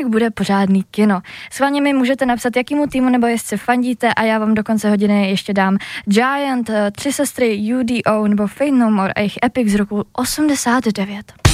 bude pořádný kino. Schválně mi můžete napsat, jakýmu týmu nebo jezdce fandíte a já vám do konce hodiny ještě dám Giant, Tři sestry, UDO nebo Fate No More a jejich Epic z roku 89.